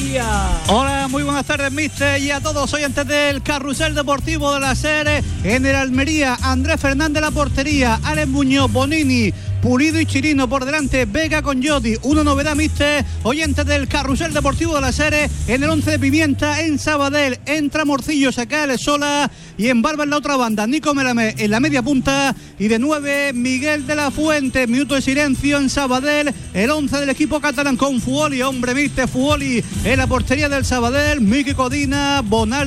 días. Hola, muy buenas tardes, mister, y a todos oyentes del Carrusel Deportivo de la SER. En el Almería, Andrés Fernández la portería, Alex Muñoz, Bonini, Pulido y Chirino por delante, Vega con Jodi. Una novedad, mister, oyentes del Carrusel Deportivo de la SER. En el 11 de Pimienta, en Sabadell, entra Morcillo, se cae Sola y en Barba en la otra banda, Nico Melamé en la media punta, y de 9 Miguel de la Fuente. Minuto de silencio en Sabadell, el 11 del equipo catalán con Fuoli, hombre, mister, Fuoli en la portería del Sabadell, Miki Codina,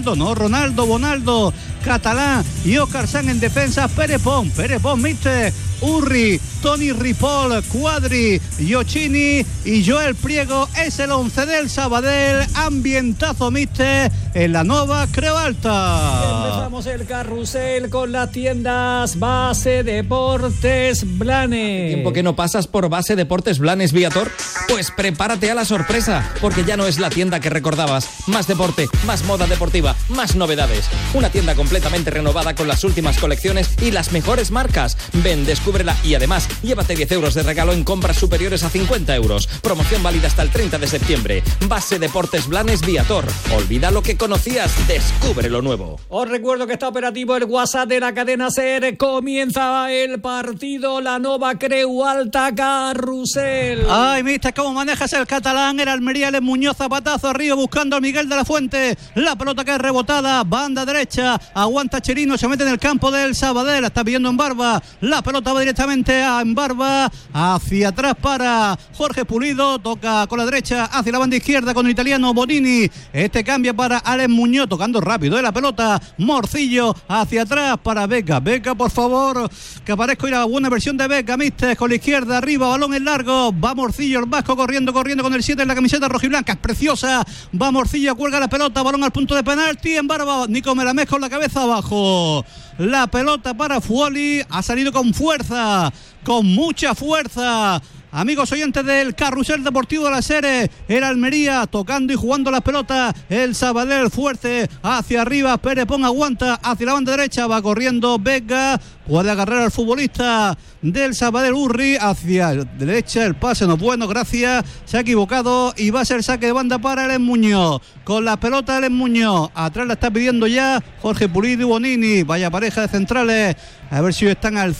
Bonaldo, Catalán y Óscar Sanz en defensa, Pere Pon, mister, Urri, Toni Ripoll, Cuadri, Giochini y Joel Priego. Es el 11 del Sabadell. Ambientazo, mister, en la nueva Creu Alta. Empezamos el carrusel con las tiendas Base Deportes Blanes. ¿Tiempo que no pasas por Base Deportes Blanes, Viator? Pues prepárate a la sorpresa, porque ya no es la tienda que recordabas. Más deporte, más moda deportiva, más novedades. Una tienda completamente renovada con las últimas colecciones y las mejores marcas. Ven, descúbrela y además llévate 10 euros de regalo en compras superiores a 50 euros. Promoción válida hasta el 30 de septiembre. Base Deportes Blanes Viator. Olvida lo que conocías, descubre lo nuevo. Os recuerdo que está operativo el WhatsApp de la cadena SER. Comienza el partido, la nova Creu Alta Carrusel. Ay, mister, ¿cómo manejas el catalán? El Almería, Alex Muñoz, zapatazo arriba buscando a Miguel de la Fuente. La pelota que es rebotada, banda derecha, aguanta Chirino, se mete en el campo del Sabadell, está pidiendo en Barba. La pelota va directamente a en Barba, hacia atrás para Jorge Pulido, toca con la derecha hacia la banda izquierda con el italiano Bonini. Este cambia para Alex Muñoz, tocando rápido la pelota, Morcillo hacia atrás para Vega, por favor, que aparezca hoy la buena versión de Vega, mister, con la izquierda arriba, balón en largo, va Morcillo, el vasco corriendo con el 7 en la camiseta rojiblanca, es preciosa, va Morcillo, cuelga la pelota, balón al punto de penalti, en Barba, Nico Melamés con la cabeza abajo. La pelota para Fuoli, ha salido con fuerza, con mucha fuerza. Amigos oyentes del Carrusel Deportivo de la SER, el Almería tocando y jugando las pelotas, el Sabadell fuerte hacia arriba, Pere Pon aguanta hacia la banda derecha, va corriendo Vega, puede agarrar al futbolista del Sabadell, Urri, hacia la derecha, el pase no es bueno, gracias, se ha equivocado y va a ser saque de banda para Alex Muñoz, con la pelota Alex Muñoz, atrás la está pidiendo ya Jorge Pulido y Bonini, vaya pareja de centrales, a ver si están al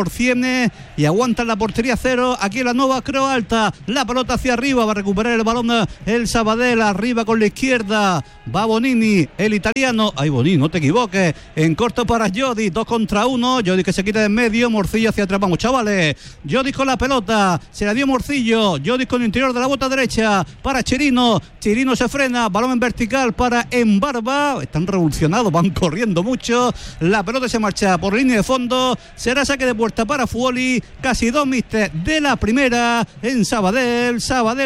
100% y aguantan la portería cero, aquí en la nueva Creu Alta, la pelota hacia arriba, va a recuperar el balón el Sabadell, arriba con la izquierda, va Bonini, el italiano, ay Bonini, no te equivoques, en corto para Jodi, 2 contra 1, Jodi que se quita de en medio, Morcillo hacia atrás, vamos chavales, Jodi con la pelota, se la dio Morcillo, Jodi con el interior de la bota derecha, para Chirino se frena, balón en vertical para Embarba, están revolucionados, van corriendo mucho, la pelota se marcha por línea de fondo, será saque de puerta para Fuoli, casi 2 mister de la primera en Sabadell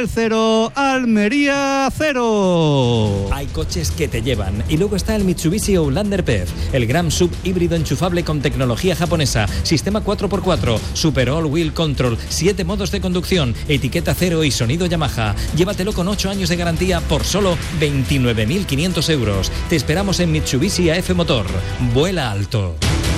0, Almería 0. Hay coches que te llevan y luego está el Mitsubishi Outlander PHEV, el Gran Sub híbrido enchufable con tecnología japonesa, sistema 4x4, Super All Wheel Control, 7 modos de conducción, etiqueta 0 y sonido Yamaha. Llévatelo con 8 años de garantía por solo 29.500 euros. Te esperamos en Mitsubishi AF Motor. Vuela alto.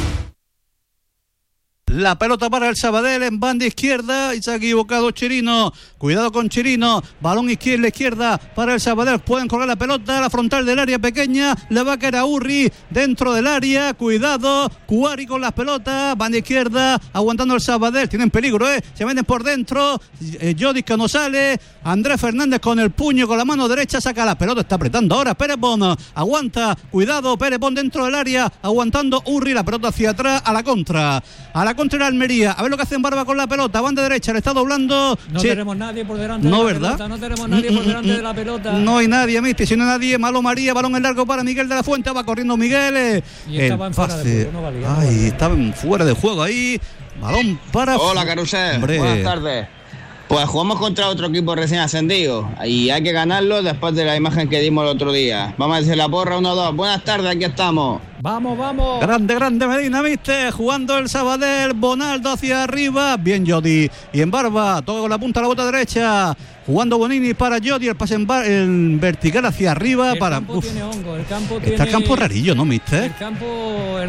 La pelota para el Sabadell en banda izquierda y se ha equivocado Chirino. Cuidado con Chirino. Balón izquierda para el Sabadell. Pueden colgar la pelota. La frontal del área pequeña. Le va a caer a Urri dentro del área. Cuidado. Cuari con las pelotas. Banda izquierda. Aguantando el Sabadell. Tienen peligro, Se meten por dentro. Jodi que no sale. Andrés Fernández con el puño, con la mano derecha. Saca la pelota. Está apretando ahora. Pere Pon. Aguanta. Cuidado. Pere Pon dentro del área. Aguantando Urri. La pelota hacia atrás. A la contra el Almería, a ver lo que hace en Barba con la pelota, banda derecha, le está doblando. No tenemos nadie por delante no, de la ¿verdad? pelota, no tenemos nadie por delante de la pelota. No hay nadie, mister, si no hay nadie, malo María, balón en largo para Miguel de la Fuente, va corriendo Miguel. Y estaban fuera de juego, no valía. Estaban fuera de juego ahí, balón para... Hola, Carrusel, hombre. Buenas tardes. Pues jugamos contra otro equipo recién ascendido y hay que ganarlo después de la imagen que dimos el otro día. Vamos a decir la porra, 1-2. Buenas tardes, aquí estamos. Vamos. Grande Medina, ¿viste? Jugando el Sabadell, Bonaldo hacia arriba. Bien Jodi. Y en Barba, toca con la punta de la bota derecha. Jugando Bonini para Jodi, el pase en vertical hacia arriba. El campo tiene hongo, Está el campo rarillo, ¿no, mister? El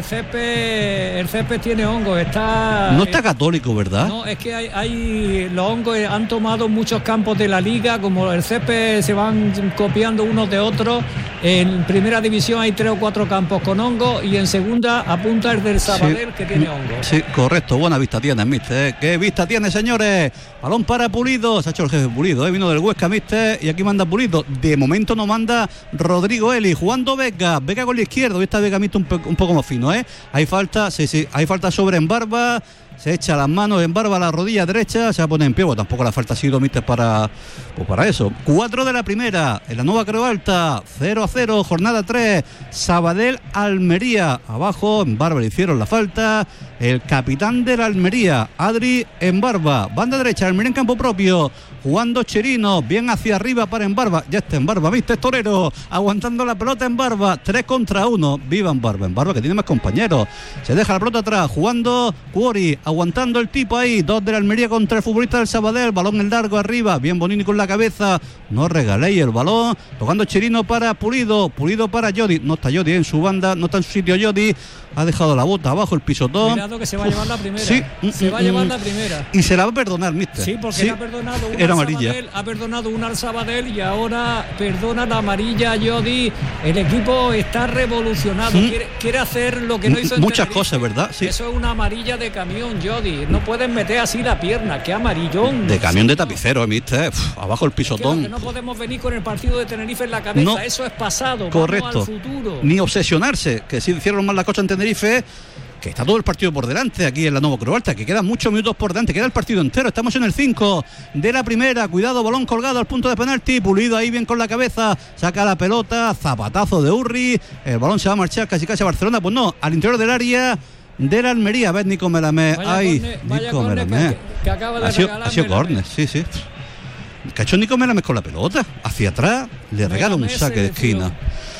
césped tiene hongo. No está católico, ¿verdad? No, es que hay los hongos han tomado muchos campos de la liga, como el césped se van copiando unos de otros. En primera división hay 3 o 4 campos con hongo y en segunda apunta el del Sabadell, que tiene hongo. Sí, correcto, buena vista tiene, mister. ¿Qué vista tiene, señores? Balón para Pulido, se ha hecho el jefe Pulido, vino del Huesca, mister, y aquí manda Pulido. De momento no manda Rodrigo Eli, jugando Vega con la izquierda, hoy está Vega mister un poco más fino, hay falta, sí, hay falta sobre en Barba. Se echa las manos en Barba a la rodilla derecha, se va a poner en pie, tampoco la falta ha sido, mister, para eso. 4 de la primera, en la Nova Creu Alta, 0-0, jornada 3, Sabadell Almería, abajo en Barba le hicieron la falta, el capitán de la Almería, Adri en Barba, banda derecha, Almería en campo propio, jugando Chirino, bien hacia arriba para en Barba, ya está en Barba, viste, Torero, aguantando la pelota en Barba, 3 contra 1, viva en Barba que tiene más compañeros, se deja la pelota atrás, jugando Cuori, aguantando el tipo ahí, 2 de la Almería contra el futbolista del Sabadell, balón en largo arriba, bien Bonini con la cabeza, no regaléis el balón, tocando Chirino para Pulido para Jodi, no está Jodi en su banda, no está en su sitio Jodi, ha dejado la bota abajo, el pisotón. Cuidado que se va a llevar la primera. Sí, se va a llevar la primera. Y se la va a perdonar, mister. Sí, porque le ha perdonado una era amarilla. Ha perdonado una al Sabadell y ahora perdona la amarilla a Jodi. El equipo está revolucionado. Quiere hacer lo que no hizo en muchas Tenerife. Cosas, ¿verdad? Sí. Eso es una amarilla de camión, Jodi. No pueden meter así la pierna. Qué amarillón. De camión de tapicero, mister. Abajo el pisotón. Que no podemos venir con el partido de Tenerife en la cabeza. No. Eso es pasado. Correcto. Vamos al futuro. Ni obsesionarse, que si hicieron mal la cosa en Tenerife, que está todo el partido por delante aquí en la Nova Creu Alta, que quedan muchos minutos por delante, queda el partido entero, estamos en el 5 de la primera, cuidado, balón colgado al punto de penalti, Pulido ahí bien con la cabeza, saca la pelota, zapatazo de Urri, el balón se va a marchar casi a Barcelona, pues no, al interior del área de la Almería, ves Nico Melamé, Nico Melamé, que acaba de ha sido córner, sí. ¿Qué ha hecho Nico Melamé con la pelota? Hacia atrás, le regala un saque de esquina.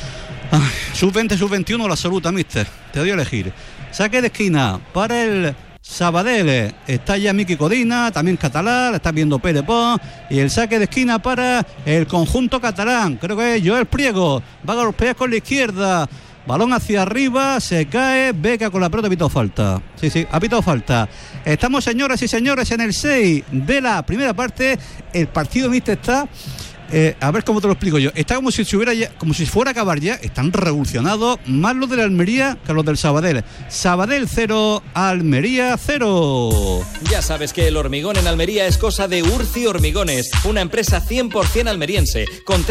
Sub-20, sub-21 la absoluta, mister, te doy a elegir. Saque de esquina para el Sabadell, está ya Miki Codina, también catalán, está viendo Pere Pons, y el saque de esquina para el conjunto catalán, creo que es Joel Priego, va a golpear con la izquierda, balón hacia arriba, se cae, Vega con la pelota, ha pitado falta, sí, ha pitado falta. Estamos, señoras y señores, en el 6 de la primera parte, el partido, mister, está... a ver cómo te lo explico yo. Está como si fuera a acabar ya. Están revolucionados más los de la Almería que los del Sabadell. Sabadell 0, Almería 0. Ya sabes que el hormigón en Almería es cosa de Urci Hormigones, una empresa 100% almeriense, con